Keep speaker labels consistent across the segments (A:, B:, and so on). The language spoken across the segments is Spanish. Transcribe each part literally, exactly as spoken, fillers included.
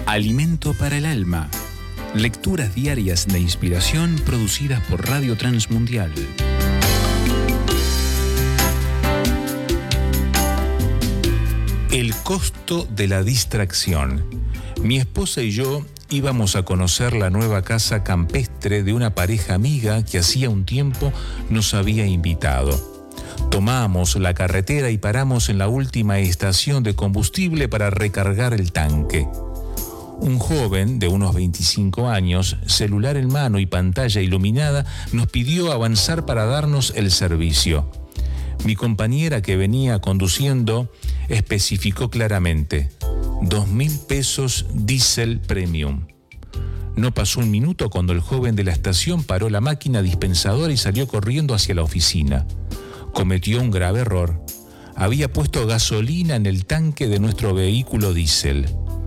A: Alimento para el alma. Lecturas diarias de inspiración producidas por Radio Transmundial. El costo de la distracción. Mi esposa y yo íbamos a conocer la nueva casa campestre de una pareja amiga que hacía un tiempo nos había invitado. Tomamos la carretera y paramos en la última estación de combustible para recargar el tanque. Un joven de unos veinticinco años, celular en mano y pantalla iluminada, nos pidió avanzar para darnos el servicio. Mi compañera que venía conduciendo especificó claramente: dos mil pesos diésel premium. No pasó un minuto cuando el joven de la estación paró la máquina dispensadora y salió corriendo hacia la oficina. Cometió un grave error. Había puesto gasolina en el tanque de nuestro vehículo diésel.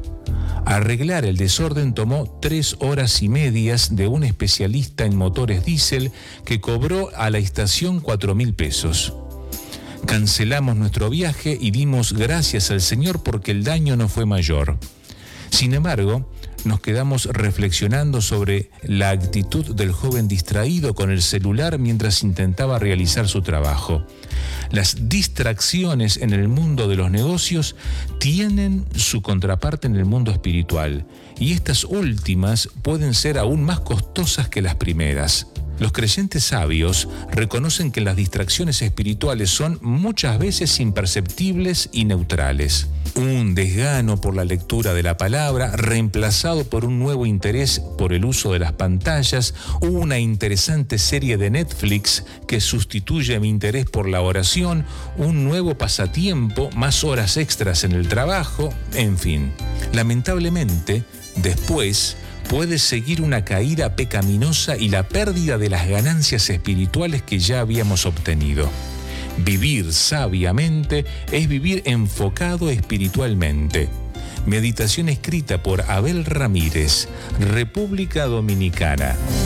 A: Arreglar el desorden tomó tres horas y medias de un especialista en motores diésel que cobró a la estación cuatro mil pesos. Cancelamos nuestro viaje y dimos gracias al Señor porque el daño no fue mayor. Sin embargo, nos quedamos reflexionando sobre la actitud del joven distraído con el celular mientras intentaba realizar su trabajo. Las distracciones en el mundo de los negocios tienen su contraparte en el mundo espiritual, y estas últimas pueden ser aún más costosas que las primeras. Los creyentes sabios reconocen que las distracciones espirituales son muchas veces imperceptibles y neutrales. Un desgano por la lectura de la palabra, reemplazado por un nuevo interés por el uso de las pantallas, una interesante serie de Netflix que sustituye mi interés por la oración, un nuevo pasatiempo, más horas extras en el trabajo, en fin. Lamentablemente, después puede seguir una caída pecaminosa y la pérdida de las ganancias espirituales que ya habíamos obtenido. Vivir sabiamente es vivir enfocado espiritualmente. Meditación escrita por Abel Ramírez, República Dominicana.